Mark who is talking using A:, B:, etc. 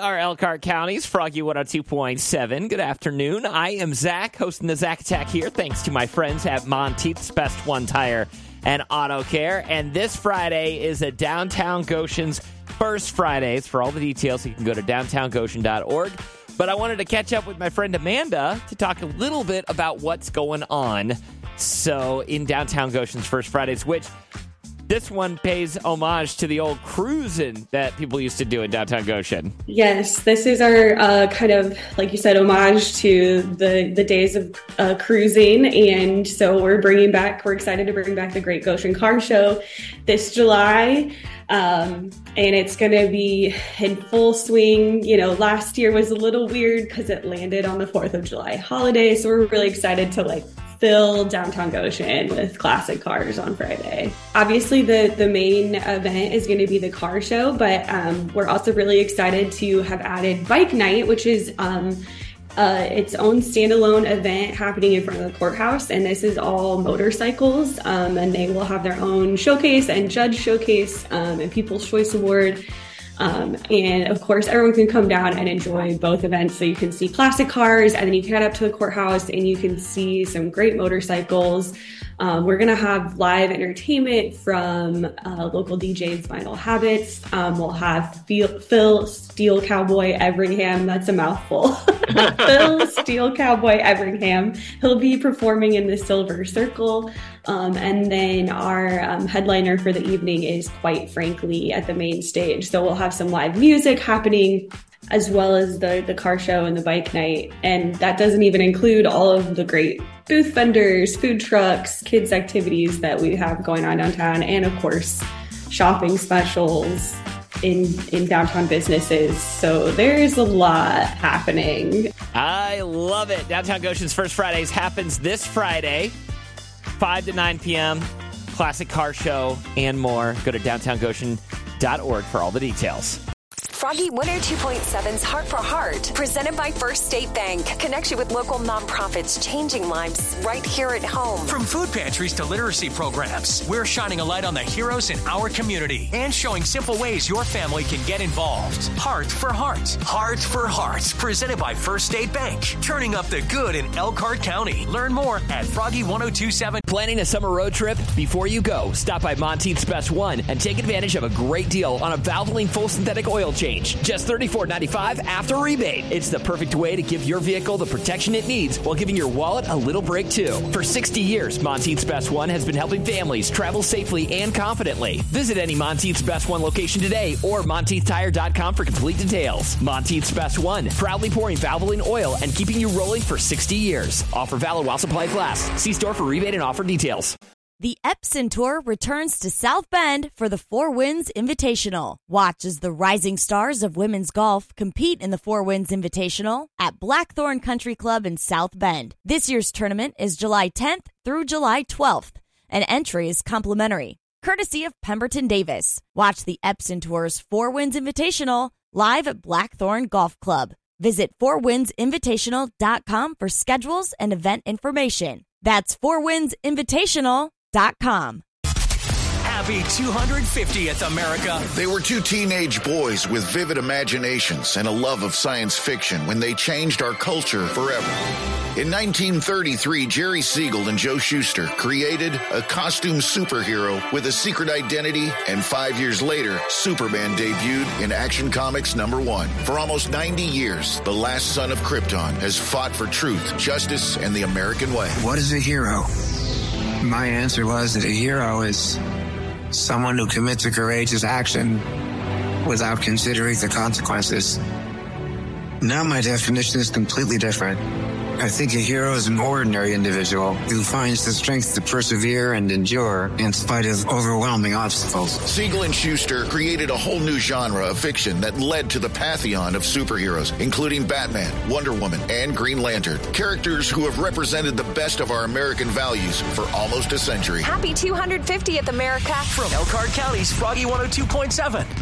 A: are Elkhart County's Froggy 102.7. Good afternoon. I am Zach, hosting the Zach Attack here, thanks to my friends at Monteith's Best One Tire and Auto Care. And this Friday is a Downtown Goshen's First Fridays. For all the details, you can go to downtowngoshen.org. But I wanted to catch up with my friend Amanda to talk a little bit about what's going on. So in Downtown Goshen's First Fridays, which this one pays homage to the old cruising that people used to do in Downtown Goshen.
B: Yes, this is our kind of, like you said, homage to the days of cruising. And so we're excited to bring back the Great Goshen Car Show this July. And it's going to be in full swing. You know, last year was a little weird because it landed on the 4th of July holiday. So we're really excited to fill Downtown Goshen with classic cars on Friday. Obviously, the main event is going to be the car show, but we're also really excited to have added Bike Night, which is its own standalone event happening in front of the courthouse. And this is all motorcycles, and they will have their own showcase and judge showcase and People's Choice Award. And of course, everyone can come down and enjoy both events. So you can see classic cars, and then you can head up to the courthouse and you can see some great motorcycles. We're going to have live entertainment from local DJs Vinyl Habits. We'll have Phil Steel Cowboy Everingham. That's a mouthful. Phil Steel Cowboy Everingham. He'll be performing in the Silver Circle. And then our headliner for the evening is Quite Frankly at the main stage. So we'll have some live music happening, as well as the car show and the bike night. And that doesn't even include all of the great booth vendors, food trucks, kids activities that we have going on downtown. And of course, shopping specials in downtown businesses. So there's a lot happening.
A: I love it. Downtown Goshen's First Fridays happens this Friday, 5 to 9 p.m. Classic car show and more. Go to downtowngoshen.org for all the details.
C: Froggy 102.7's Heart for Heart, presented by First State Bank. Connection with local nonprofits, changing lives right here at home.
D: From food pantries to literacy programs, we're shining a light on the heroes in our community and showing simple ways your family can get involved. Heart for Heart. Heart for Heart, presented by First State Bank. Turning up the good in Elkhart County. Learn more at Froggy1027.
A: Planning a summer road trip? Before you go, stop by Monteith's Best One and take advantage of a great deal on a Valvoline full synthetic oil change. Just $34.95 after rebate. It's the perfect way to give your vehicle the protection it needs while giving your wallet a little break too. For 60 years, Monteith's Best One has been helping families travel safely and confidently. Visit any Monteith's Best One location today or MonteithTire.com for complete details. Monteith's Best One, proudly pouring Valvoline oil and keeping you rolling for 60 years. Offer valid while supplies last. See store for rebate and offer details.
E: The Epson Tour returns to South Bend for the Four Winds Invitational. Watch as the rising stars of women's golf compete in the Four Winds Invitational at Blackthorn Country Club in South Bend. This year's tournament is July 10th through July 12th, and entry is complimentary, courtesy of Pemberton Davis. Watch the Epson Tour's Four Winds Invitational live at Blackthorn Golf Club. Visit fourwindsinvitational.com for schedules and event information. That's fourwindsinvitational.com.
D: Happy 250th, America.
F: They were two teenage boys with vivid imaginations and a love of science fiction when they changed our culture forever. In 1933, Jerry Siegel and Joe Shuster created a costume superhero with a secret identity, and 5 years later, Superman debuted in Action Comics #1. For almost 90 years, the last son of Krypton has fought for truth, justice, and the American way.
G: What is a hero? My answer was that a hero is someone who commits a courageous action without considering the consequences. Now my definition is completely different. I think a hero is an ordinary individual who finds the strength to persevere and endure in spite of overwhelming obstacles.
F: Siegel and Shuster created a whole new genre of fiction that led to the pantheon of superheroes, including Batman, Wonder Woman, and Green Lantern. Characters who have represented the best of our American values for almost a century.
C: Happy 250th, America.
D: From Elkhart County's Froggy 102.7,